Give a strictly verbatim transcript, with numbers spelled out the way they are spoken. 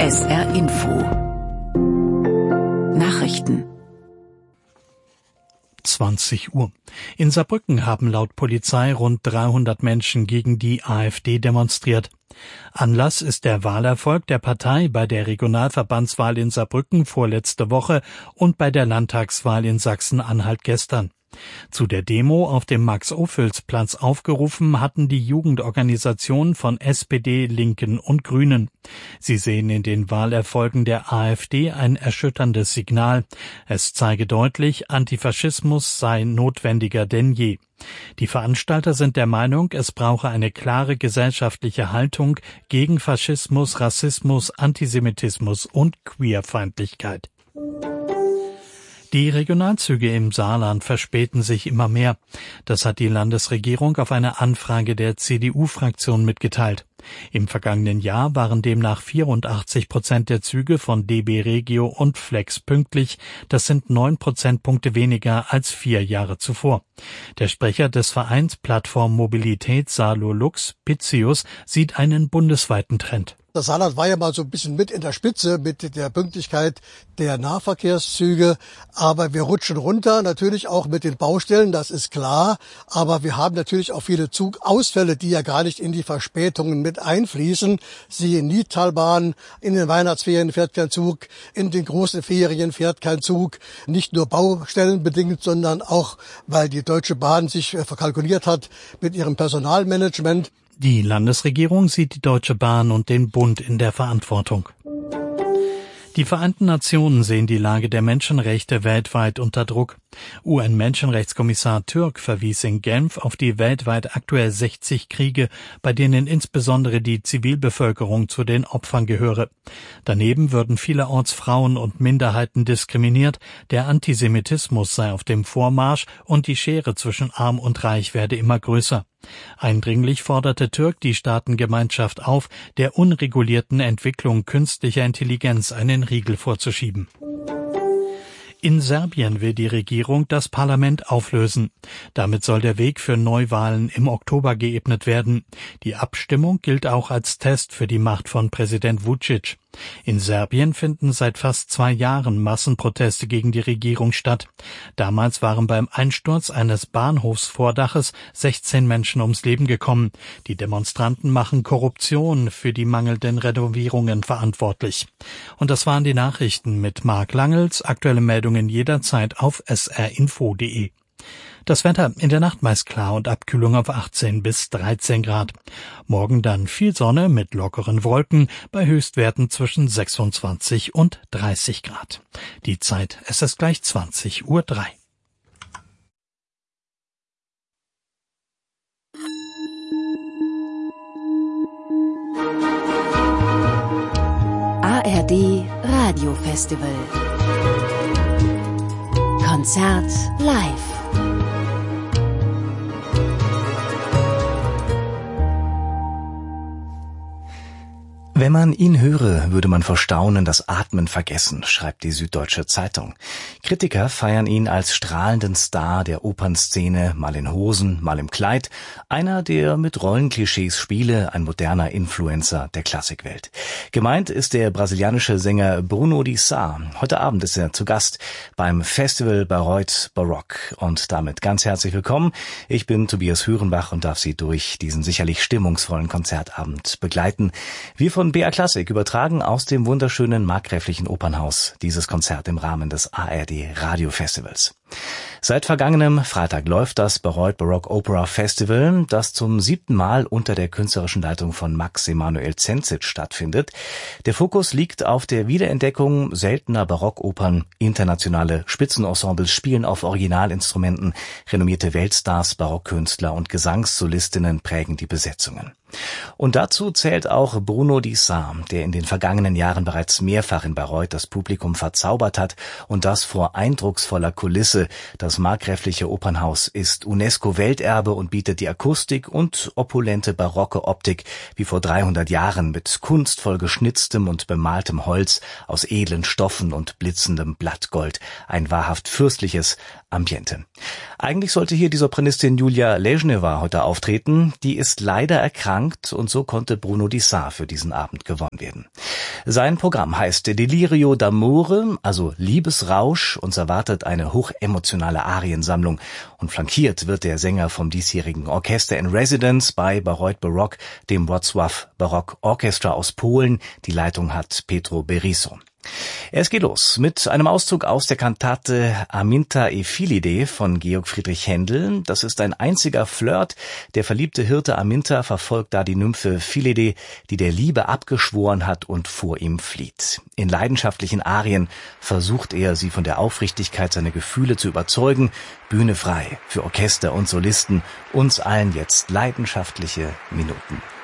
S R Info Nachrichten zwanzig Uhr. In Saarbrücken haben laut Polizei rund dreihundert Menschen gegen die AfD demonstriert. Anlass ist der Wahlerfolg der Partei bei der Regionalverbandswahl in Saarbrücken vorletzte Woche und bei der Landtagswahl in Sachsen-Anhalt gestern. Zu der Demo auf dem Max-Ophüls-Platz aufgerufen hatten die Jugendorganisationen von S P D, Linken und Grünen. Sie sehen in den Wahlerfolgen der AfD ein erschütterndes Signal. Es zeige deutlich, Antifaschismus sei notwendiger denn je. Die Veranstalter sind der Meinung, es brauche eine klare gesellschaftliche Haltung gegen Faschismus, Rassismus, Antisemitismus und Queerfeindlichkeit. Die Regionalzüge im Saarland verspäten sich immer mehr. Das hat die Landesregierung auf eine Anfrage der C D U-Fraktion mitgeteilt. Im vergangenen Jahr waren demnach vierundachtzig Prozent der Züge von D B Regio und Flex pünktlich. Das sind neun Prozentpunkte weniger als vier Jahre zuvor. Der Sprecher des Vereins Plattform Mobilität Saarlux, Pitzius, sieht einen bundesweiten Trend. Das Saarland war ja mal so ein bisschen mit in der Spitze mit der Pünktlichkeit der Nahverkehrszüge. Aber wir rutschen runter, natürlich auch mit den Baustellen, das ist klar. Aber wir haben natürlich auch viele Zugausfälle, die ja gar nicht in die Verspätungen mit einfließen. Siehe Nidtalbahn, in den Weihnachtsferien fährt kein Zug, in den großen Ferien fährt kein Zug. Nicht nur baustellenbedingt, sondern auch, weil die Deutsche Bahn sich verkalkuliert hat mit ihrem Personalmanagement. Die Landesregierung sieht die Deutsche Bahn und den Bund in der Verantwortung. Die Vereinten Nationen sehen die Lage der Menschenrechte weltweit unter Druck. U N-Menschenrechtskommissar Türk verwies in Genf auf die weltweit aktuell sechzig Kriege, bei denen insbesondere die Zivilbevölkerung zu den Opfern gehöre. Daneben würden vielerorts Frauen und Minderheiten diskriminiert, der Antisemitismus sei auf dem Vormarsch und die Schere zwischen Arm und Reich werde immer größer. Eindringlich forderte Türk die Staatengemeinschaft auf, der unregulierten Entwicklung künstlicher Intelligenz einen Riegel vorzuschieben. In Serbien will die Regierung das Parlament auflösen. Damit soll der Weg für Neuwahlen im Oktober geebnet werden. Die Abstimmung gilt auch als Test für die Macht von Präsident Vučić. In Serbien finden seit fast zwei Jahren Massenproteste gegen die Regierung statt. Damals waren beim Einsturz eines Bahnhofsvordaches sechzehn Menschen ums Leben gekommen. Die Demonstranten machen Korruption für die mangelnden Renovierungen verantwortlich. Und das waren die Nachrichten mit Marc Langels. Aktuelle Meldungen jederzeit auf s r info punkt d e. Das Wetter in der Nacht meist klar und Abkühlung auf achtzehn bis dreizehn Grad. Morgen dann viel Sonne mit lockeren Wolken bei Höchstwerten zwischen sechsundzwanzig und dreißig Grad. Die Zeit, es ist gleich zwanzig Uhr drei. A R D Radio Festival Konzert live. Wenn man ihn höre, würde man vor Staunen das Atmen vergessen, schreibt die Süddeutsche Zeitung. Kritiker feiern ihn als strahlenden Star der Opernszene, mal in Hosen, mal im Kleid. Einer, der mit Rollenklischees spiele, ein moderner Influencer der Klassikwelt. Gemeint ist der brasilianische Sänger Bruno de Sá. Heute Abend ist er zu Gast beim Festival Bayreuth Baroque. Und damit ganz herzlich willkommen. Ich bin Tobias Hürenbach und darf Sie durch diesen sicherlich stimmungsvollen Konzertabend begleiten. Wir von B R Klassik übertragen aus dem wunderschönen Markgräflichen Opernhaus dieses Konzert im Rahmen des A R D Radio Festivals. Seit vergangenem Freitag läuft das Bayreuth Baroque Opera Festival, das zum siebten Mal unter der künstlerischen Leitung von Max Emanuel Zenzic stattfindet. Der Fokus liegt auf der Wiederentdeckung seltener Barockopern. Internationale Spitzenensembles spielen auf Originalinstrumenten, renommierte Weltstars, Barockkünstler und Gesangssolistinnen prägen die Besetzungen. Und dazu zählt auch Bruno de Sá, der in den vergangenen Jahren bereits mehrfach in Bayreuth das Publikum verzaubert hat und das vor eindrucksvoller Kulisse. Das Markgräfliche Opernhaus ist UNESCO-Welterbe und bietet die Akustik und opulente barocke Optik wie vor dreihundert Jahren mit kunstvoll geschnitztem und bemaltem Holz aus edlen Stoffen und blitzendem Blattgold. Ein wahrhaft fürstliches Ambiente. Eigentlich sollte hier die Sopranistin Julia Ležneva heute auftreten. Die ist leider erkrankt und so konnte Bruno de Sá für diesen Abend gewonnen werden. Sein Programm heißt Delirio d'Amore, also Liebesrausch. Uns erwartet eine hochemotionale Ariensammlung. Und flankiert wird der Sänger vom diesjährigen Orchester in Residence bei Bayreuth Baroque, dem Wrocław Baroque Orchestra aus Polen. Die Leitung hat Petro Berisson. Es geht los mit einem Auszug aus der Kantate Aminta e Philide von Georg Friedrich Händel. Das ist ein einziger Flirt. Der verliebte Hirte Aminta verfolgt da die Nymphe Philide, die der Liebe abgeschworen hat und vor ihm flieht. In leidenschaftlichen Arien versucht er, sie von der Aufrichtigkeit seiner Gefühle zu überzeugen. Bühne frei für Orchester und Solisten. Uns allen jetzt leidenschaftliche Minuten.